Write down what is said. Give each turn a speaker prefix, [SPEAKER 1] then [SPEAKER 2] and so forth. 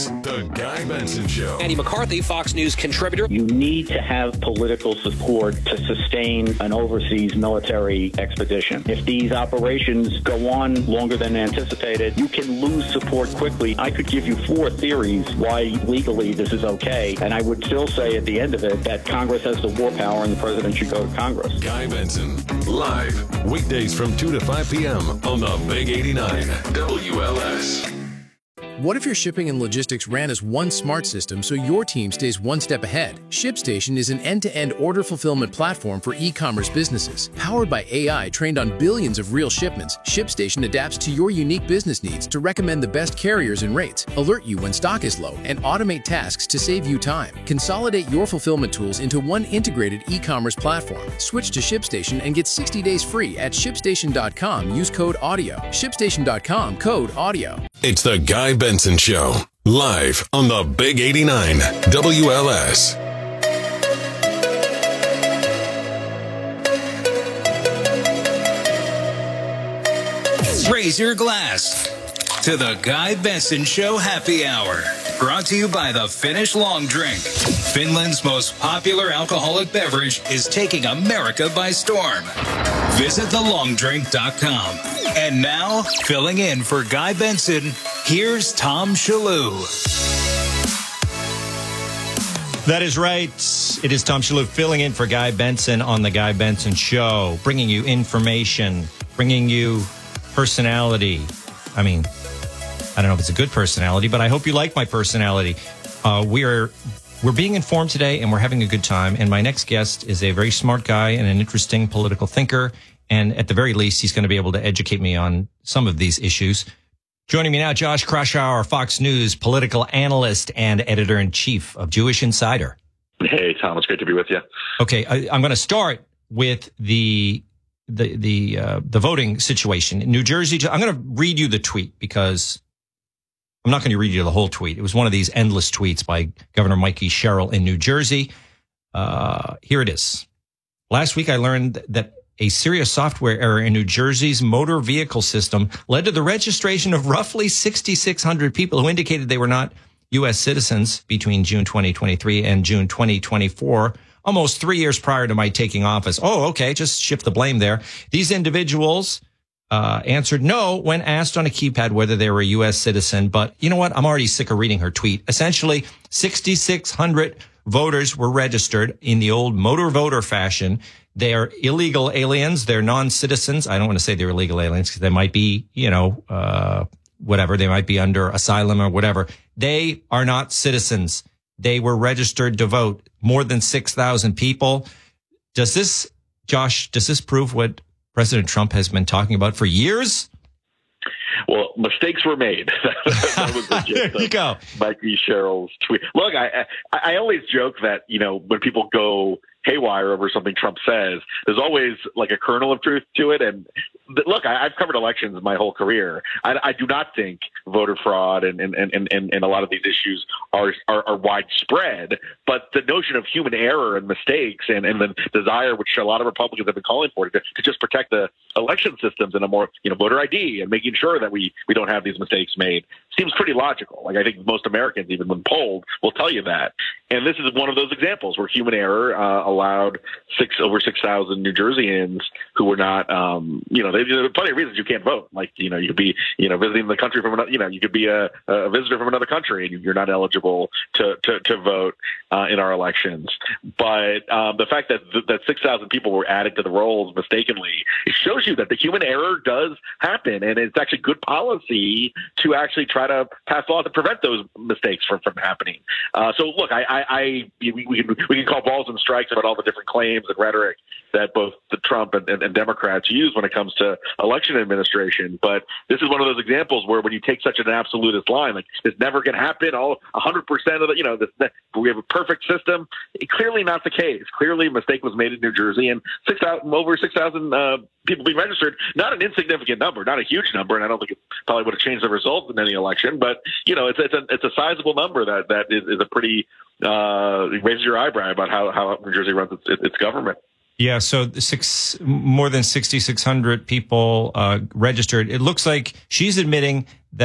[SPEAKER 1] The Guy Benson Show.
[SPEAKER 2] Andy McCarthy, Fox News contributor.
[SPEAKER 3] You need to have political support to sustain an overseas military expedition. If these operations go on longer than anticipated, you can lose support quickly. I could give you 4 theories why legally this is okay, and I would still say at the end of it that Congress has the war power and the president should go to Congress.
[SPEAKER 1] Guy Benson, live, weekdays from 2 to 5 p.m. on the Big 89 WLS.
[SPEAKER 4] What if your shipping and logistics ran as one smart system so your team stays one step ahead? ShipStation is an end-to-end order fulfillment platform for e-commerce businesses. Powered by AI trained on billions of real shipments, ShipStation adapts to your unique business needs to recommend the best carriers and rates, alert you when stock is low, and automate tasks to save you time. Consolidate your fulfillment tools into one integrated e-commerce platform. Switch to ShipStation and get 60 days free at ShipStation.com. Use code AUDIO. ShipStation.com, code AUDIO.
[SPEAKER 1] It's the Guy Benson Show, live on the Big 89 WLS.
[SPEAKER 5] Raise your glass to the Guy Benson Show Happy Hour. Brought to you by the Finnish Long Drink. Finland's most popular alcoholic beverage is taking America by storm. Visit thelongdrink.com. And now, filling in for Guy Benson, here's Tom Shalhoub.
[SPEAKER 6] That is right. It is Tom Shalhoub filling in for Guy Benson on the Guy Benson Show, bringing you information, bringing you personality. I mean, I don't know if it's a good personality, but I hope you like my personality. We're being informed today, and we're having a good time. And my next guest is a very smart guy and an interesting political thinker. And at the very least, he's going to be able to educate me on some of these issues. Joining me now, Josh Kraushaar, Fox News political analyst and editor-in-chief of Jewish Insider.
[SPEAKER 7] Hey, Tom, it's great to be with you.
[SPEAKER 6] Okay, I'm going to start with the voting situation in New Jersey. I'm going to read you the tweet because I'm not going to read you the whole tweet. It was one of these endless tweets by Governor Mikey Sherrill in New Jersey. Here it is. Last week, I learned that a serious software error in New Jersey's motor vehicle system led to the registration of roughly 6,600 people who indicated they were not U.S. citizens between June 2023 and June 2024, almost 3 years prior to my taking office. Oh, okay, just shift the blame there. These individuals answered no when asked on a keypad whether they were a U.S. citizen. But you know what? I'm already sick of reading her tweet. Essentially, 6,600 voters were registered in the old motor voter fashion. They are illegal aliens. They're non-citizens. I don't want to say they're illegal aliens because they might be, whatever. They might be under asylum or whatever. They are not citizens. They were registered to vote. More than 6,000 people. Does this prove what President Trump has been talking about for years?
[SPEAKER 7] Well, mistakes were made. That was the gist
[SPEAKER 6] there you go.
[SPEAKER 7] Mikey Sherrill's tweet. Look, I always joke that, when people go haywire over something Trump says, there's always like a kernel of truth to it. And look, I've covered elections my whole career. I do not think voter fraud and a lot of these issues are widespread, but the notion of human error and mistakes and the desire, which a lot of Republicans have been calling for, to just protect the election systems and a more, voter ID and making sure that we don't have these mistakes made seems pretty logical. Like, I think most Americans, even when polled, will tell you that. And this is one of those examples where human error allowed over 6,000 New Jerseyans who were not, there are plenty of reasons you can't vote. Like, you could be, visiting the country from another, you could be a visitor from another country and you're not eligible to vote in our elections. But the fact that 6,000 people were added to the rolls mistakenly, it shows you that the human error does happen, and it's actually good policy to actually try to pass laws to prevent those mistakes from happening. So look, we can call balls and strikes about all the different claims and rhetoric that both the Trump and Democrats use when it comes to election administration. But this is one of those examples where when you take such an absolutist line, like it's never going to happen, all 100% of the, we have a perfect system. Clearly not the case. Clearly a mistake was made in New Jersey, and over 6,000 people being registered, not an insignificant number, not a huge number, and I don't think it probably would have changed the result in any election, but it's a sizable number that is a pretty raises your eyebrow about how New Jersey runs its government.
[SPEAKER 6] Yeah, so more than 6,600 people registered. It looks like she's admitting that